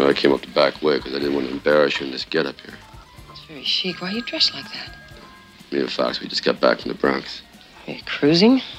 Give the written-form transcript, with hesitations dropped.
I came up the back way because I didn't want to embarrass you in this get-up here. It's very chic. Why are you dressed like that? Me and Fox, we just got back from the Bronx. Are you cruising?